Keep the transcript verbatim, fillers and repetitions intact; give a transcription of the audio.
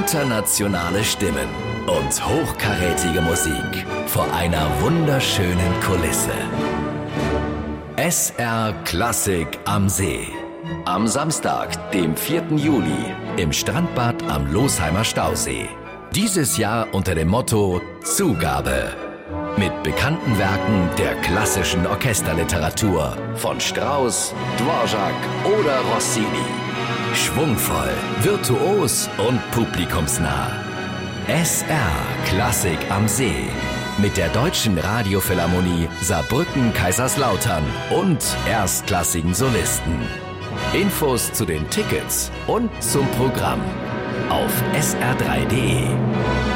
Internationale Stimmen und hochkarätige Musik vor einer wunderschönen Kulisse. S R Klassik am See. Am Samstag, dem vierten Juli, im Strandbad am Losheimer Stausee. Dieses Jahr unter dem Motto Zugabe. Mit bekannten Werken der klassischen Orchesterliteratur von Strauss, Dvorak oder Rossini. Schwungvoll, virtuos und publikumsnah. S R Klassik am See. Mit der Deutschen Radiophilharmonie Saarbrücken-Kaiserslautern und erstklassigen Solisten. Infos zu den Tickets und zum Programm auf s r drei punkt d e.